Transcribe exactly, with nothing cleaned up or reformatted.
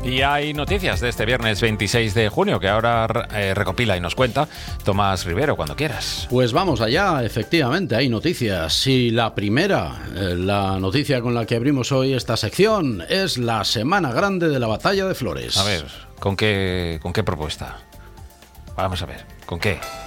Y hay noticias de este viernes veintiséis de junio que ahora eh, recopila y nos cuenta Tomás Rivero, cuando quieras. Pues vamos allá, efectivamente, hay noticias. Y la primera, eh, la noticia con la que abrimos hoy esta sección, es la Semana Grande de la Batalla de Flores. A ver, ¿con qué, con qué propuesta? Vamos a ver, ¿con qué?